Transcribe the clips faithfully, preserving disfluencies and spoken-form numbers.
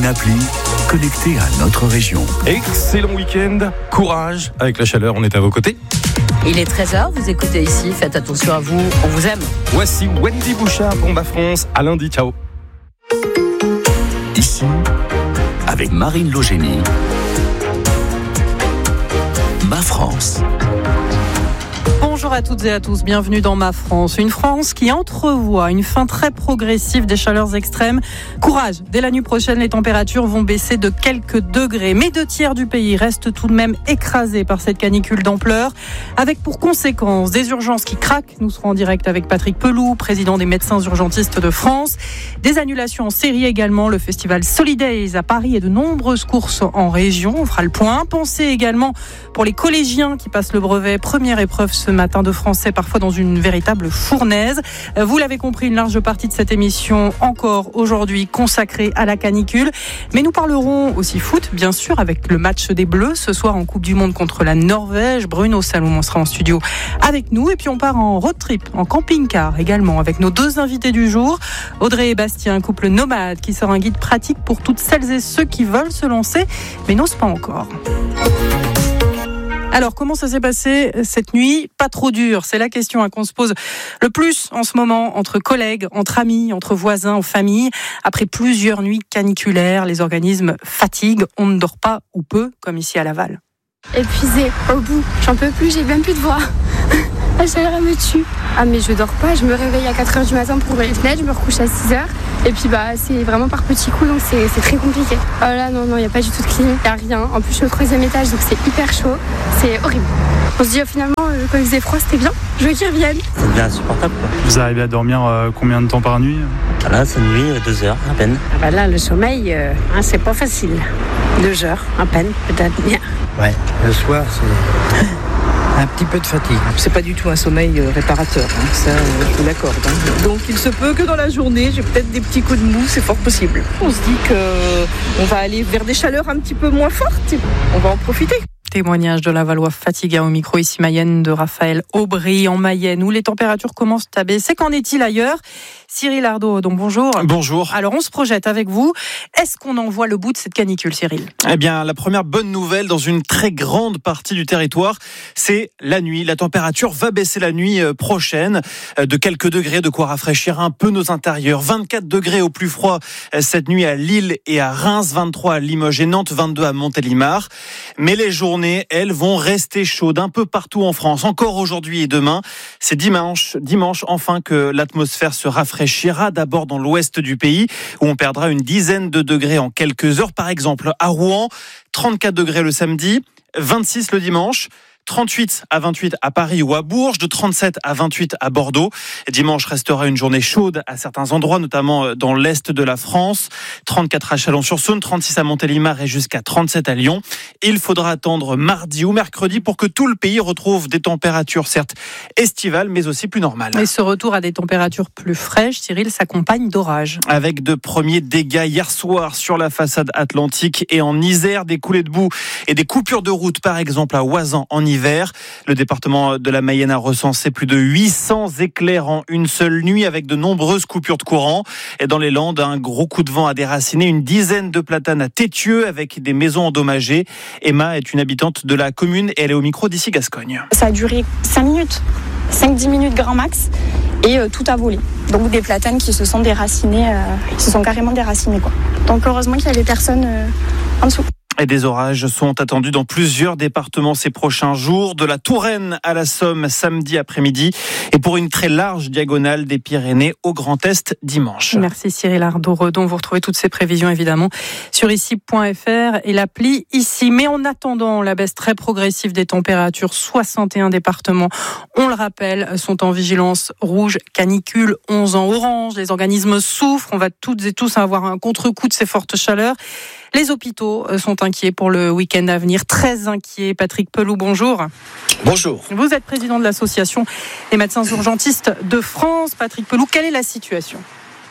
appli connectée à notre région. Excellent week-end, courage avec la chaleur, on est à vos côtés. Il est treize heures, vous écoutez ici, faites attention à vous, on vous aime. Voici Wendy Bouchard pour Ma France, à lundi, ciao. Ici, avec Marine Logénie, Ma France. Bonjour à toutes et à tous, bienvenue dans Ma France. Une France qui entrevoit une fin très progressive des chaleurs extrêmes. Courage, dès la nuit prochaine, les températures vont baisser de quelques degrés. Mais deux tiers du pays restent tout de même écrasés par cette canicule d'ampleur, avec pour conséquence des urgences qui craquent. Nous serons en direct avec Patrick Pelloux, président des médecins urgentistes de France. Des annulations en série également, le festival Solidays à Paris et de nombreuses courses en région. On fera le point. Pensez également pour les collégiens qui passent le brevet, première épreuve ce matin de français, parfois dans une véritable fournaise. Vous l'avez compris, une large partie de cette émission encore aujourd'hui consacrée à la canicule. Mais nous parlerons aussi foot, bien sûr, avec le match des Bleus ce soir en Coupe du Monde contre la Norvège. Bruno Salomon sera en studio avec nous. Et puis on part en road trip, en camping-car également, avec nos deux invités du jour. Audrey et Bastien, un couple nomade qui sort un guide pratique pour toutes celles et ceux qui veulent se lancer, mais n'osent pas encore. Alors, comment ça s'est passé cette nuit ? Pas trop dur, c'est la question hein, qu'on se pose le plus en ce moment, entre collègues, entre amis, entre voisins, en famille. Après plusieurs nuits caniculaires, les organismes fatiguent, on ne dort pas ou peu, comme ici à Laval. Épuisée, au bout, j'en peux plus, j'ai même plus de voix. La chaleur me tue. Ah mais je dors pas, je me réveille à quatre heures du matin pour ouvrir les fenêtres, je me recouche à six heures. Et puis bah c'est vraiment par petits coups, donc c'est, c'est très compliqué. Oh là non, non, il n'y a pas du tout de clim, il n'y a rien. En plus je suis au troisième étage, donc c'est hyper chaud, c'est horrible. On se dit oh, finalement euh, quand il faisait froid c'était bien, je veux qu'ils reviennent. C'est bien insupportable quoi. Vous arrivez à dormir euh, combien de temps par nuit ? Là cette nuit, euh, deux heures à peine. Ah bah là le sommeil, euh, hein, c'est pas facile. Deux heures à peine, peut-être bien. Ouais, le soir c'est... un petit peu de fatigue. C'est pas du tout un sommeil réparateur, hein. Ça euh, je vous l'accorde. Hein. Donc il se peut que dans la journée, j'ai peut-être des petits coups de mou, c'est fort possible. On se dit qu'on va aller vers des chaleurs un petit peu moins fortes, on va en profiter. Témoignage de la Lavallois fatigué au micro ici Mayenne de Raphaël Aubry en Mayenne où les températures commencent à baisser. Qu'en est-il ailleurs ? Cyril Ardo, donc bonjour. Bonjour. Alors on se projette avec vous. Est-ce qu'on en voit le bout de cette canicule, Cyril ? Eh bien, la première bonne nouvelle dans une très grande partie du territoire, c'est la nuit. La température va baisser la nuit prochaine de quelques degrés, de quoi rafraîchir un peu nos intérieurs. vingt-quatre degrés au plus froid cette nuit à Lille et à Reims, vingt-trois à Limoges et Nantes, vingt-deux à Montélimar. Mais les journées, elles, vont rester chaudes un peu partout en France. Encore aujourd'hui et demain, c'est dimanche, dimanche enfin que l'atmosphère se rafraîchira. D'abord dans l'ouest du pays où on perdra une dizaine de degrés en quelques heures. Par exemple à Rouen, trente-quatre degrés le samedi, vingt-six le dimanche. trente-huit à vingt-huit à Paris ou à Bourges, de trente-sept à vingt-huit à Bordeaux. Dimanche restera une journée chaude à certains endroits, notamment dans l'est de la France. trente-quatre à Chalon-sur-Saône, trente-six à Montélimar et jusqu'à trente-sept à Lyon. Il faudra attendre mardi ou mercredi pour que tout le pays retrouve des températures certes estivales, mais aussi plus normales. Et ce retour à des températures plus fraîches, Cyril, s'accompagne d'orages. Avec de premiers dégâts hier soir sur la façade atlantique et en Isère, des coulées de boue et des coupures de route, par exemple à Oisan en hiver. Le département de la Mayenne a recensé plus de huit cents éclairs en une seule nuit avec de nombreuses coupures de courant. Et dans les Landes, un gros coup de vent a déraciné une dizaine de platanes à Tétieux avec des maisons endommagées. Emma est une habitante de la commune et elle est au micro d'ici Gascogne. Ça a duré cinq minutes, cinq dix minutes grand max et euh, tout a volé. Donc des platanes qui se sont déracinées, euh, qui se sont carrément déracinées quoi. Donc heureusement qu'il y avait personne euh, en dessous. Et des orages sont attendus dans plusieurs départements ces prochains jours, de la Touraine à la Somme samedi après-midi et pour une très large diagonale des Pyrénées au Grand Est dimanche. Merci Cyril Ardo-Redon. Vous retrouvez toutes ces prévisions évidemment sur ici point f r et l'appli ici. Mais en attendant la baisse très progressive des températures, soixante et un départements, on le rappelle, sont en vigilance rouge, canicule, onze en orange. Les organismes souffrent. On va toutes et tous avoir un contre-coup de ces fortes chaleurs. Les hôpitaux sont inquiets pour le week-end à venir, très inquiets. Patrick Pelloux, bonjour. Bonjour. Vous êtes président de l'association des médecins urgentistes de France. Patrick Pelloux, quelle est la situation ?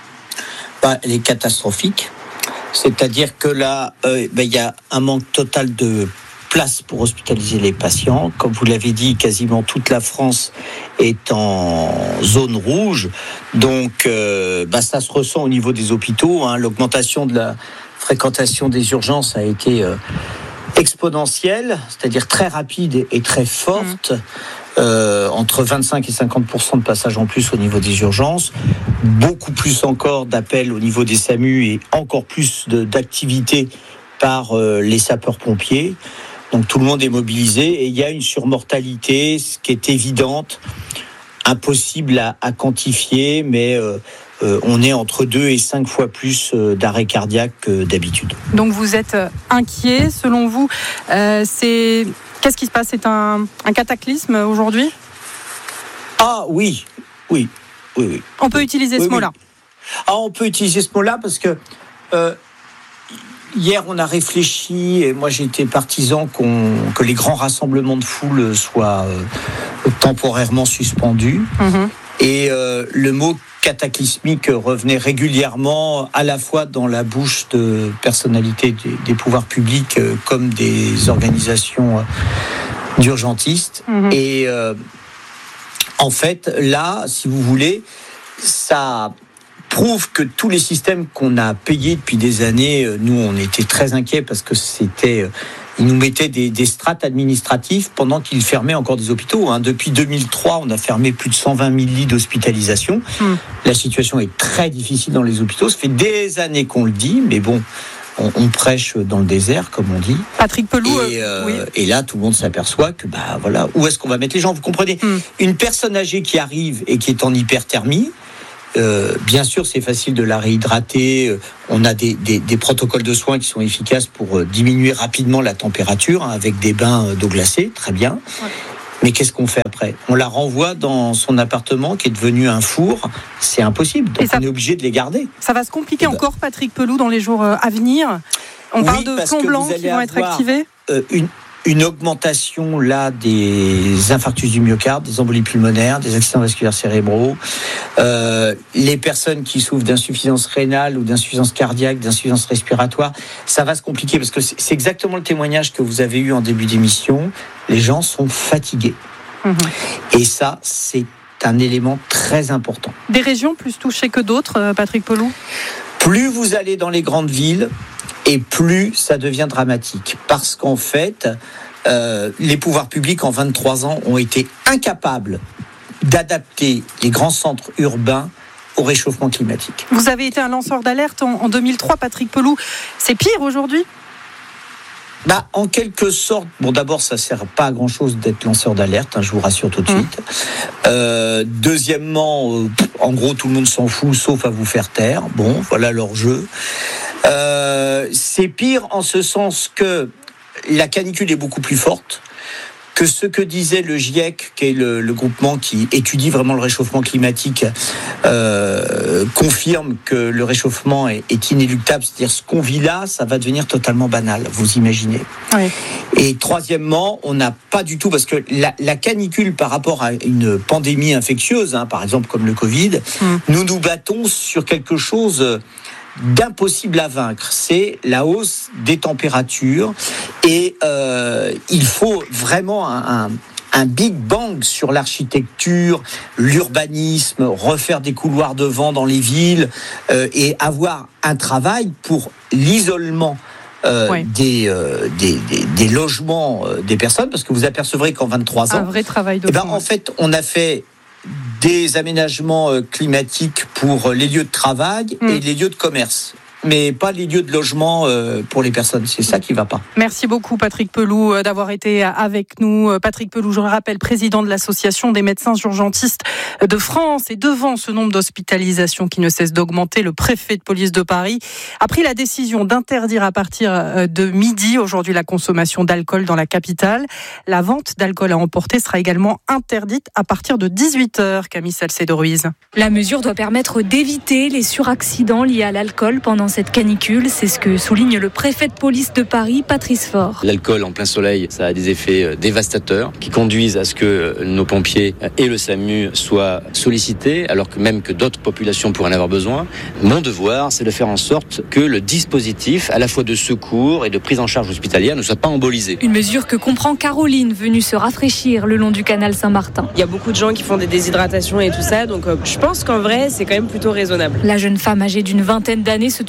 Bah, elle est catastrophique. C'est-à-dire que là, euh, bah, y a un manque total de place pour hospitaliser les patients. Comme vous l'avez dit, quasiment toute la France est en zone rouge. Donc, euh, bah, ça se ressent au niveau des hôpitaux. Hein, l'augmentation de la fréquentation des urgences a été euh, exponentielle, c'est-à-dire très rapide et, et très forte. Mmh. Euh, entre vingt-cinq et cinquante pour cent de passages en plus au niveau des urgences, beaucoup plus encore d'appels au niveau des SAMU et encore plus de, d'activités par euh, les sapeurs-pompiers. Donc tout le monde est mobilisé et il y a une surmortalité, ce qui est évidente, impossible à, à quantifier, mais euh, euh, on est entre deux et cinq fois plus euh, d'arrêts cardiaques que d'habitude. Donc vous êtes inquiet, selon vous, euh, c'est... Qu'est-ce qui se passe ? C'est un, un cataclysme aujourd'hui ? Ah oui, oui, oui, oui. On peut utiliser oui, ce mot-là. Oui. Ah, on peut utiliser ce mot-là parce que euh, hier on a réfléchi et moi j'ai été partisan qu'on, que les grands rassemblements de foule soient euh, temporairement suspendus. Mmh. Et euh, le mot cataclysmique revenait régulièrement à la fois dans la bouche de personnalités des, des pouvoirs publics euh, comme des organisations euh, d'urgentistes. Mmh. Et euh, en fait, là, si vous voulez, ça prouve que tous les systèmes qu'on a payés depuis des années, nous, on était très inquiets parce que c'était... Ils nous mettaient des, des strates administratives pendant qu'ils fermaient encore des hôpitaux. Hein. Depuis deux mille trois, on a fermé plus de cent vingt mille lits d'hospitalisation. Mmh. La situation est très difficile dans les hôpitaux. Ça fait des années qu'on le dit, mais bon, on, on prêche dans le désert, comme on dit. Patrick Pelloux. Et, euh, oui. et là, tout le monde s'aperçoit que, bah voilà, où est-ce qu'on va mettre les gens ? Vous comprenez ? Mmh. Une personne âgée qui arrive et qui est en hyperthermie, Euh, bien sûr, c'est facile de la réhydrater. Euh, on a des, des, des protocoles de soins qui sont efficaces pour euh, diminuer rapidement la température hein, avec des bains euh, d'eau glacée, très bien. Ouais. Mais qu'est-ce qu'on fait après ? On la renvoie dans son appartement qui est devenu un four. C'est impossible. Donc ça, on est obligé de les garder. Ça va se compliquer ben, encore, Patrick Pelloux, dans les jours à venir. On oui, parle de plombs blancs qui vont être activés. Euh, une Une augmentation là des infarctus du myocarde, des embolies pulmonaires, des accidents vasculaires cérébraux, euh, les personnes qui souffrent d'insuffisance rénale ou d'insuffisance cardiaque, d'insuffisance respiratoire, ça va se compliquer parce que c'est exactement le témoignage que vous avez eu en début d'émission. Les gens sont fatigués. Mmh. Et ça, c'est un élément très important. Des régions plus touchées que d'autres, Patrick Pelloux ? Plus vous allez dans les grandes villes, et plus ça devient dramatique. Parce qu'en fait, euh, les pouvoirs publics, en vingt-trois ans, ont été incapables d'adapter les grands centres urbains au réchauffement climatique. Vous avez été un lanceur d'alerte en, en deux mille trois, Patrick Pelloux. C'est pire aujourd'hui ? Bah, en quelque sorte, bon, d'abord, ça ne sert pas à grand-chose d'être lanceur d'alerte, hein, je vous rassure tout de mmh. suite. Euh, deuxièmement, euh, en gros, tout le monde s'en fout, sauf à vous faire taire. Bon, voilà leur jeu. Euh, c'est pire en ce sens que la canicule est beaucoup plus forte, que ce que disait le GIEC, qui est le, le groupement qui étudie vraiment le réchauffement climatique, euh, confirme que le réchauffement est, est inéluctable. C'est-à-dire ce qu'on vit là, ça va devenir totalement banal, vous imaginez. Oui. Et troisièmement, on n'a pas du tout, parce que la, la canicule par rapport à une pandémie infectieuse, hein, par exemple comme le Covid, hum. nous nous battons sur quelque chose d'impossible à vaincre, c'est la hausse des températures et euh, il faut vraiment un, un, un big bang sur l'architecture, l'urbanisme, refaire des couloirs de vent dans les villes euh, et avoir un travail pour l'isolement Euh, oui. des, euh, des, des, des logements euh, des personnes, parce que vous apercevrez qu'en vingt-trois ans, un vrai travail de eh ben, fond, en fait, on a fait des aménagements climatiques pour les lieux de travail mmh. et les lieux de commerce, mais pas les lieux de logement pour les personnes. C'est ça qui ne va pas. Merci beaucoup Patrick Pelloux d'avoir été avec nous. Patrick Pelloux, je le rappelle, président de l'Association des médecins urgentistes de France. Et devant ce nombre d'hospitalisations qui ne cesse d'augmenter, le préfet de police de Paris a pris la décision d'interdire à partir de midi aujourd'hui la consommation d'alcool dans la capitale. La vente d'alcool à emporter sera également interdite à partir de dix-huit heures. Camille Salcedo-Ruiz. La mesure doit permettre d'éviter les suraccidents liés à l'alcool pendant cette canicule, c'est ce que souligne le préfet de police de Paris, Patrice Faure. L'alcool en plein soleil, ça a des effets dévastateurs qui conduisent à ce que nos pompiers et le SAMU soient sollicités, alors que même que d'autres populations pourraient en avoir besoin. Mon devoir, c'est de faire en sorte que le dispositif, à la fois de secours et de prise en charge hospitalière, ne soit pas embolisé. Une mesure que comprend Caroline, venue se rafraîchir le long du canal Saint-Martin. Il y a beaucoup de gens qui font des déshydratations et tout ça, donc euh, je pense qu'en vrai, c'est quand même plutôt raisonnable. La jeune femme âgée d'une vingtaine d'années se tourne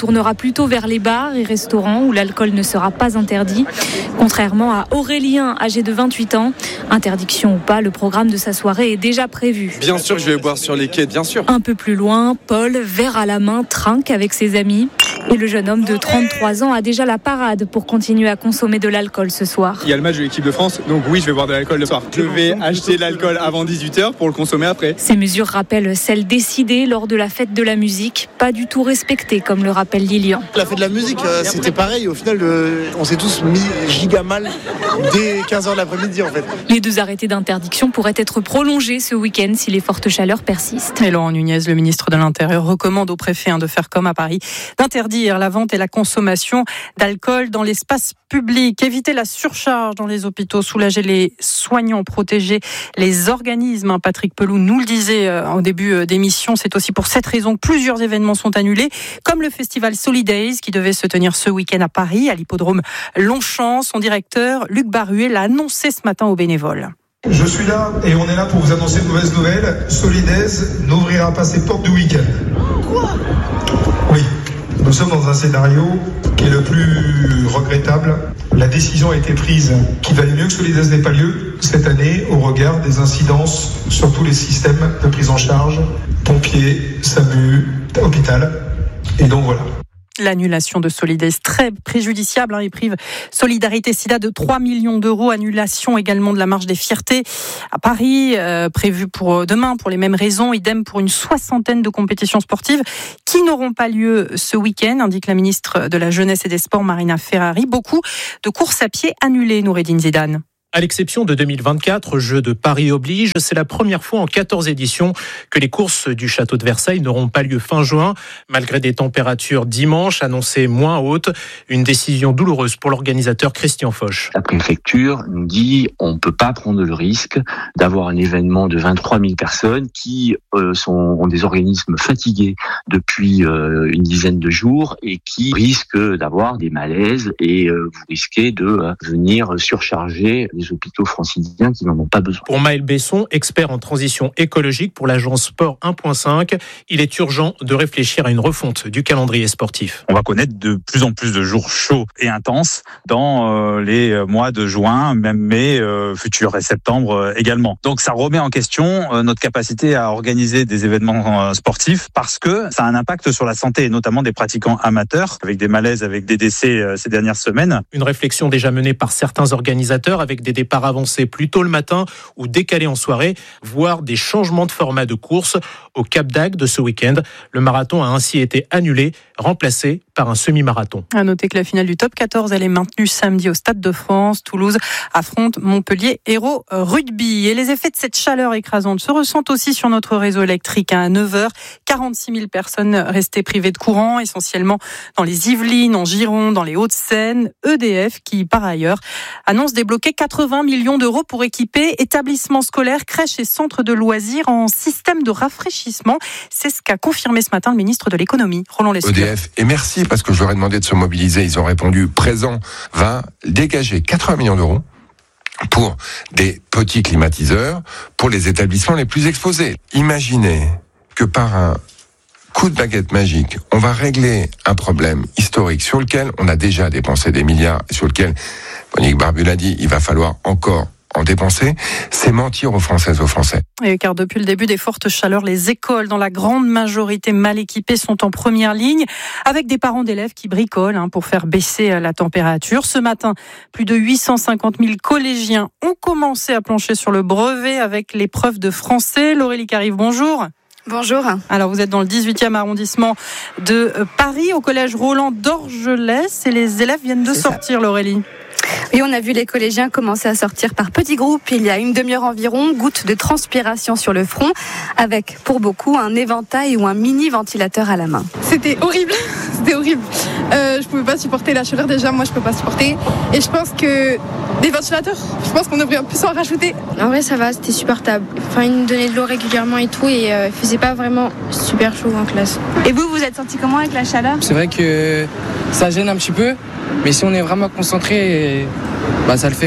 tournera plutôt vers les bars et restaurants où l'alcool ne sera pas interdit. Contrairement à Aurélien, âgé de vingt-huit ans, interdiction ou pas, le programme de sa soirée est déjà prévu. Bien sûr que je vais boire sur les quais, bien sûr. Un peu plus loin, Paul, verre à la main, trinque avec ses amis. Et le jeune homme de trente-trois ans a déjà la parade pour continuer à consommer de l'alcool ce soir. Il y a le match de l'équipe de France, donc oui, je vais boire de l'alcool le soir. Je vais acheter l'alcool avant dix-huit heures pour le consommer après. Ces mesures rappellent celles décidées lors de la fête de la musique, pas du tout respectées, comme le rappelle Lilian. La fête de la musique, euh, c'était pareil. Au final, euh, on s'est tous mis giga mal dès quinze heures de l'après-midi en fait. Les deux arrêtés d'interdiction pourraient être prolongés ce week-end si les fortes chaleurs persistent. Et Laurent Nunez, le ministre de l'Intérieur, recommande au préfet hein, de faire comme à Paris, d'interdire la vente et la consommation d'alcool dans l'espace public, éviter la surcharge dans les hôpitaux, soulager les soignants, protéger les organismes. Patrick Pelou nous le disait en début d'émission, c'est aussi pour cette raison que plusieurs événements sont annulés, comme le festival Solidays qui devait se tenir ce week-end à Paris, à l'hippodrome Longchamp. Son directeur, Luc Baruet, l'a annoncé ce matin aux bénévoles. Je suis là et on est là pour vous annoncer une mauvaise nouvelle. Solidays n'ouvrira pas ses portes du week-end. Quoi ? Oui. Nous sommes dans un scénario qui est le plus regrettable. La décision a été prise qu'il valait mieux que Solidays n'ait pas lieu cette année au regard des incidences sur tous les systèmes de prise en charge, pompiers, SAMU, hôpital. Et donc voilà. L'annulation de Solidays, très préjudiciable, hein, il prive Solidarité Sida de trois millions d'euros. Annulation également de la marche des fiertés à Paris, euh, prévue pour demain pour les mêmes raisons. Idem pour une soixantaine de compétitions sportives qui n'auront pas lieu ce week-end, indique la ministre de la Jeunesse et des Sports, Marina Ferrari. Beaucoup de courses à pied annulées, Noureddine Zidane. À l'exception de deux mille vingt-quatre, Jeux de Paris oblige, c'est la première fois en quatorze éditions que les courses du château de Versailles n'auront pas lieu fin juin, malgré des températures dimanche annoncées moins hautes. Une décision douloureuse pour l'organisateur Christian Foch. La préfecture nous dit on ne peut pas prendre le risque d'avoir un événement de vingt-trois mille personnes qui euh, sont, ont des organismes fatigués depuis euh, une dizaine de jours et qui risquent d'avoir des malaises et euh, vous risquez de euh, venir surcharger les hôpitaux franciliens qui n'en ont pas besoin. Pour Maël Besson, expert en transition écologique pour l'agence Sport un point cinq, il est urgent de réfléchir à une refonte du calendrier sportif. On va connaître de plus en plus de jours chauds et intenses dans euh, les mois de juin, même mai, euh, futur et septembre euh, également. Donc ça remet en question euh, notre capacité à organiser des événements euh, sportifs parce que ça a un impact sur la santé et notamment des pratiquants amateurs avec des malaises, avec des décès euh, ces dernières semaines. Une réflexion déjà menée par certains organisateurs avec des départs avancés plus tôt le matin ou décalés en soirée, voire des changements de format de course. Au Cap d'Agde de ce week-end, le marathon a ainsi été annulé, remplacé par un semi-marathon. À noter que la finale du top quatorze, elle est maintenue samedi au Stade de France. Toulouse affronte Montpellier Hérault Rugby. Et les effets de cette chaleur écrasante se ressentent aussi sur notre réseau électrique. À neuf heures, quarante-six mille personnes restées privées de courant, essentiellement dans les Yvelines, en Gironde, dans les Hauts-de-Seine. E D F qui, par ailleurs, annonce débloquer quatre-vingts millions d'euros pour équiper établissements scolaires, crèches et centres de loisirs en système de rafraîchissement. C'est ce qu'a confirmé ce matin le ministre de l'économie, Roland Lescure. E D F, et merci parce que je leur ai demandé de se mobiliser. Ils ont répondu présent, va dégager quatre-vingts millions d'euros pour des petits climatiseurs pour les établissements les plus exposés. Imaginez que par un coup de baguette magique, on va régler un problème historique sur lequel on a déjà dépensé des milliards et sur lequel, Monique Barbu l'a dit, il va falloir encore en dépenser, c'est mentir aux Françaises et aux Français. Et car depuis le début des fortes chaleurs, les écoles, dans la grande majorité mal équipées, sont en première ligne, avec des parents d'élèves qui bricolent hein, pour faire baisser la température. Ce matin, plus de huit cent cinquante mille collégiens ont commencé à plancher sur le brevet avec l'épreuve de français. Laurélie Carive, bonjour. Bonjour. Alors vous êtes dans le dix-huitième arrondissement de Paris, au collège Roland d'Orgelès, et les élèves viennent de C'est sortir, ça. Laurélie. Oui, on a vu les collégiens commencer à sortir par petits groupes il y a une demi-heure environ, gouttes de transpiration sur le front, avec pour beaucoup un éventail ou un mini ventilateur à la main. C'était horrible, c'était horrible. Euh, je pouvais pas supporter la chaleur déjà, moi je peux pas supporter. Et je pense que des ventilateurs, je pense qu'on devrait plus en rajouter. En vrai ça va, c'était supportable. Enfin ils nous donnaient de l'eau régulièrement et tout et euh, il faisait pas vraiment super chaud en classe. Et vous, vous êtes senti comment avec la chaleur ? C'est vrai que ça gêne un petit peu. Mais si on est vraiment concentré, bah ça le fait quoi.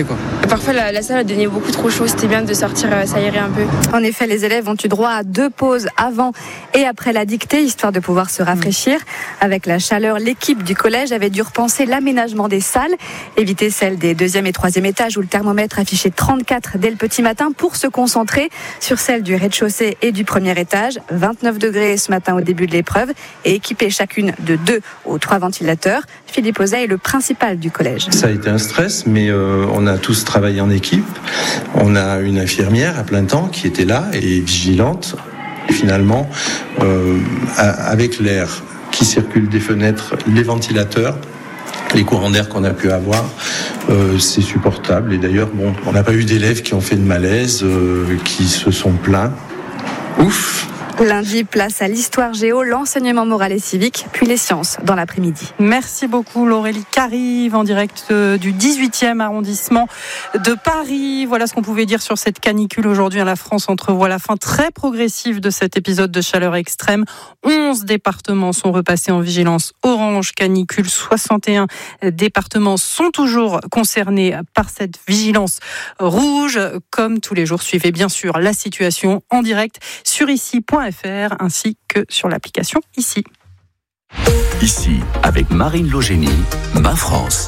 Parfois la, la salle a donné beaucoup trop chaud, c'était bien de sortir, s'aérer un peu. En effet, les élèves ont eu droit à deux pauses avant et après la dictée, histoire de pouvoir se rafraîchir. Avec la chaleur, l'équipe du collège avait dû repenser l'aménagement des salles, éviter celle des deuxième et troisième étages où le thermomètre affichait trente-quatre dès le petit matin pour se concentrer sur celle du rez-de-chaussée et du premier étage. vingt-neuf degrés ce matin au début de l'épreuve et équipées chacune de deux ou trois ventilateurs. Philippe Ozet est le principal du collège. Ça a été un stress, mais euh, on a tous travaillé en équipe. On a une infirmière à plein temps qui était là et vigilante. Et finalement, euh, avec l'air qui circule des fenêtres, les ventilateurs, les courants d'air qu'on a pu avoir, euh, c'est supportable. Et d'ailleurs, bon, on n'a pas eu d'élèves qui ont fait de malaise, euh, qui se sont plaints. Ouf! Lundi, place à l'histoire géo, l'enseignement moral et civique, puis les sciences dans l'après-midi. Merci beaucoup Laurélie Carive en direct du dix-huitième arrondissement de Paris. Voilà ce qu'on pouvait dire sur cette canicule aujourd'hui. La France entrevoit la fin très progressive de cet épisode de chaleur extrême. onze départements sont repassés en vigilance orange canicule. soixante et un départements sont toujours concernés par cette vigilance rouge. Comme tous les jours, suivez bien sûr la situation en direct sur ici point f r ainsi que sur l'application Ici. Ici, avec Marine Logénie, Ma France.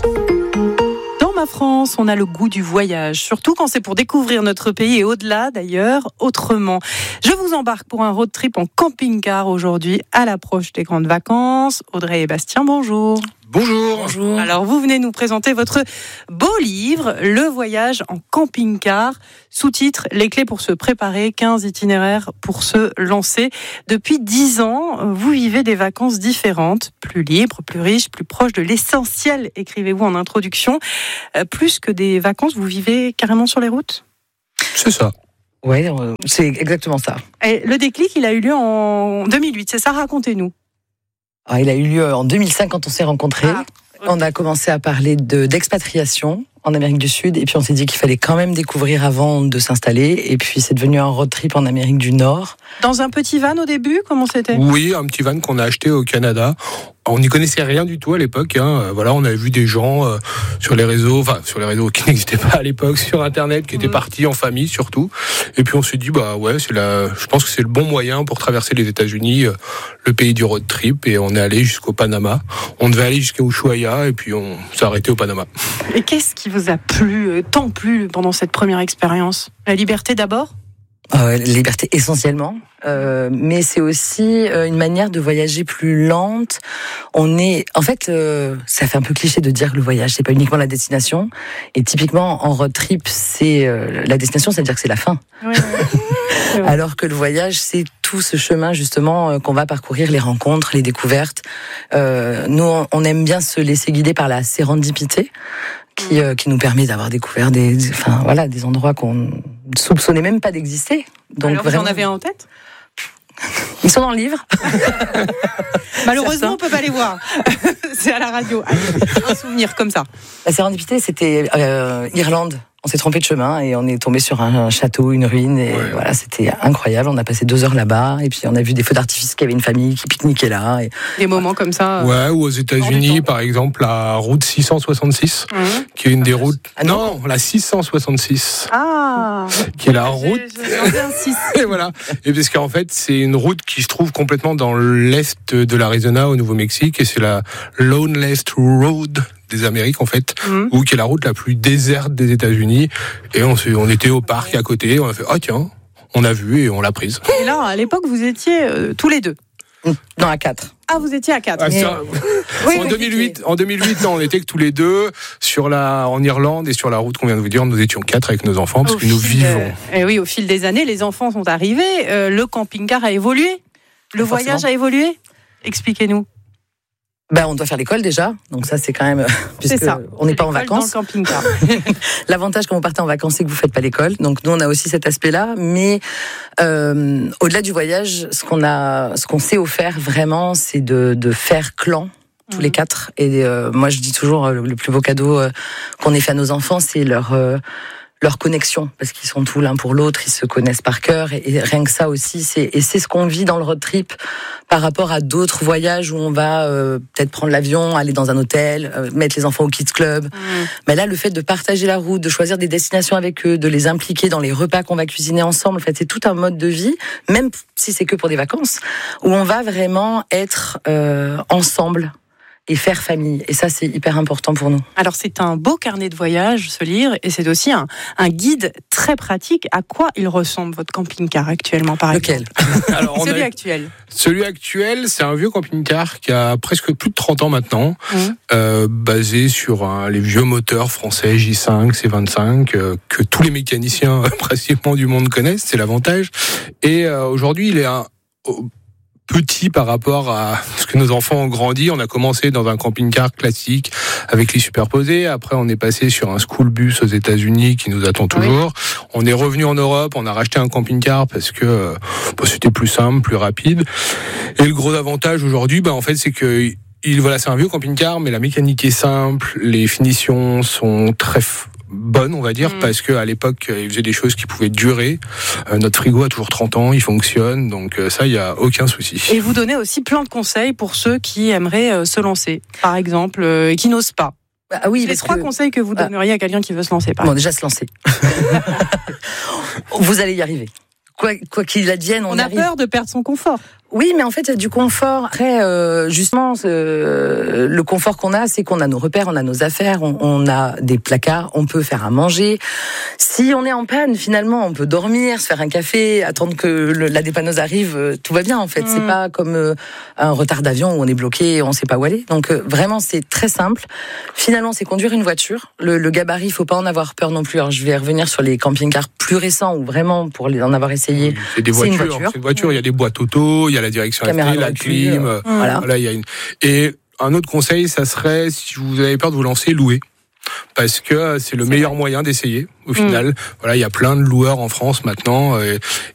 Dans Ma France, on a le goût du voyage, surtout quand c'est pour découvrir notre pays et au-delà d'ailleurs, autrement. Je vous embarque pour un road trip en camping-car aujourd'hui à l'approche des grandes vacances. Audrey et Bastien, bonjour. Bonjour. Bonjour. Alors, vous venez nous présenter votre beau livre, Le voyage en camping-car. Sous-titre, les clés pour se préparer, quinze itinéraires pour se lancer. Depuis dix ans, vous vivez des vacances différentes, plus libres, plus riches, plus proches de l'essentiel, écrivez-vous en introduction. Euh, plus que des vacances, vous vivez carrément sur les routes ? C'est ça. Oui, c'est exactement ça. Et le déclic, il a eu lieu en deux mille huit, c'est ça ? Racontez-nous. Alors, il a eu lieu en deux mille cinq quand on s'est rencontrés. Ah, okay. On a commencé à parler de, d'expatriation en Amérique du Sud et puis on s'est dit qu'il fallait quand même découvrir avant de s'installer et puis c'est devenu un road trip en Amérique du Nord. Dans un petit van au début, comment c'était ? Oui, un petit van qu'on a acheté au Canada. On n'y connaissait rien du tout à l'époque. Hein. Voilà, on avait vu des gens euh, sur les réseaux, enfin sur les réseaux qui n'existaient pas à l'époque, sur Internet, qui étaient mmh. partis en famille surtout. Et puis on s'est dit bah ouais, c'est la, je pense que c'est le bon moyen pour traverser les États-Unis, euh, le pays du road trip. Et on est allé jusqu'au Panama. On devait aller jusqu'à Ushuaia et puis on s'est arrêté au Panama. Et qu'est-ce qui vous a plu, euh, tant plu pendant cette première expérience ? La liberté d'abord ? Euh, la liberté essentiellement, euh, mais c'est aussi euh, une manière de voyager plus lente. On est, en fait, euh, ça fait un peu cliché de dire que le voyage c'est pas uniquement la destination. Et typiquement en road trip, c'est euh, la destination, c'est-à-dire que c'est la fin. Oui, oui. Alors que le voyage, c'est tout ce chemin justement euh, qu'on va parcourir, les rencontres, les découvertes. Euh, nous, on, on aime bien se laisser guider par la sérendipité. Qui, euh, qui nous permet d'avoir découvert des, des, enfin, voilà, des endroits qu'on ne soupçonnait même pas d'exister. Donc, alors, vraiment... vous en avez un en tête ? Ils sont dans le livre. Malheureusement, on ne peut pas les voir. C'est à la radio. Allez, un souvenir comme ça. La sérendipité, c'était euh, Irlande. On s'est trompé de chemin et on est tombé sur un château, une ruine et ouais. Voilà, c'était incroyable. On a passé deux heures là-bas et puis on a vu des feux d'artifice qu'il y avait une famille qui pique-niquait là. Et... Des moments comme ça. Ouais, ou aux États-Unis, par exemple, la route six cent soixante-six, mmh. qui est une des routes. Ah non, non, la six cent soixante-six. Ah. Qui est la route. Et voilà. Et parce qu'en fait, c'est une route qui se trouve complètement dans l'est de l'Arizona, au Nouveau-Mexique, et c'est la Loneliest Road des Amériques en fait, mmh. ou qui est la route la plus déserte des États-Unis. Et on, on était au parc à côté, on a fait ah oh, tiens, on a vu et on l'a prise. Et là, à l'époque, vous étiez euh, tous les deux. Non, à quatre. Ah, vous étiez à quatre. Ah, ça, oui, en, deux mille huit, en deux mille huit, non, on était que tous les deux sur la, en Irlande et sur la route qu'on vient de vous dire, nous étions quatre avec nos enfants parce au que nous vivons. De, et oui, au fil des années, les enfants sont arrivés, euh, le camping-car a évolué, le Forcément. voyage a évolué. Expliquez-nous. Ben, on doit faire l'école déjà, donc ça c'est quand même puisque c'est ça. On n'est pas en vacances. Dans le camping-car. L'avantage quand vous partez en vacances, c'est que vous faites pas l'école. Donc nous on a aussi cet aspect-là, mais euh, au-delà du voyage, ce qu'on a, ce qu'on sait faire vraiment, c'est de, de faire clan. Tous mmh. les quatre. Et euh, moi je dis toujours le, le plus beau cadeau euh, qu'on ait fait à nos enfants, c'est leur euh, leur connexion, parce qu'ils sont tout l'un pour l'autre, ils se connaissent par cœur, et, et rien que ça aussi, c'est, et c'est ce qu'on vit dans le road trip par rapport à d'autres voyages où on va euh, peut-être prendre l'avion, aller dans un hôtel, euh, mettre les enfants au kids club. Mmh. Mais là, le fait de partager la route, de choisir des destinations avec eux, de les impliquer dans les repas qu'on va cuisiner ensemble, en fait, c'est tout un mode de vie, même si c'est que pour des vacances, où on va vraiment être euh, ensemble et faire famille. Et ça, c'est hyper important pour nous. Alors, c'est un beau carnet de voyage, ce livre, et c'est aussi un, un guide très pratique. À quoi il ressemble, votre camping-car, actuellement, par Lequel exemple Alors, on Celui a... actuel. Celui actuel, c'est un vieux camping-car qui a presque plus de trente ans maintenant, mmh. euh, basé sur un, les vieux moteurs français J cinq, C vingt-cinq, euh, que tous les mécaniciens, euh, pratiquement du monde connaissent, c'est l'avantage. Et euh, aujourd'hui, il est un... Oh, petit par rapport à ce que nos enfants ont grandi. On a commencé dans un camping-car classique avec les superposés. Après, on est passé sur un school bus aux États-Unis qui nous attend toujours. Oui. On est revenu en Europe. On a racheté un camping-car parce que bah, c'était plus simple, plus rapide. Et le gros avantage aujourd'hui, bah, en fait, c'est que il, voilà, c'est un vieux camping-car, mais la mécanique est simple. Les finitions sont très f- bonne, on va dire, mmh. parce que à l'époque, il faisait des choses qui pouvaient durer. Euh, notre frigo a toujours trente ans, il fonctionne, donc euh, ça, il y a aucun souci. Et vous donnez aussi plein de conseils pour ceux qui aimeraient euh, se lancer, par exemple, euh, et qui n'osent pas. Ah oui, les trois que... conseils que vous donneriez ah. à quelqu'un qui veut se lancer. Par bon, déjà se lancer. Vous allez y arriver. Quoi, quoi qu'il advienne, on, on a arrive. peur de perdre son confort. Oui, mais en fait, du confort. Après, euh, justement, euh, le confort qu'on a, c'est qu'on a nos repères, on a nos affaires, on, on a des placards, on peut faire à manger. Si on est en panne, finalement, on peut dormir, se faire un café, attendre que le, la dépanneuse arrive. Euh, tout va bien, en fait. Mmh. C'est pas comme euh, un retard d'avion où on est bloqué, on sait pas où aller. Donc, euh, vraiment, c'est très simple. Finalement, c'est conduire une voiture. Le, le gabarit, il faut pas en avoir peur non plus. Alors, je vais revenir sur les camping-cars plus récents où vraiment, pour les en avoir essayé, oui, c'est des voitures. C'est une voiture. C'est une voiture. Il y a des boîtes auto, il y a la direction F T, la clim, euh, voilà. Voilà, il y a une... Et un autre conseil, ça serait, si vous avez peur de vous lancer, louer. Parce que c'est le c'est meilleur vrai. moyen d'essayer, au final. Mmh. Voilà, il y a plein de loueurs en France maintenant. Et,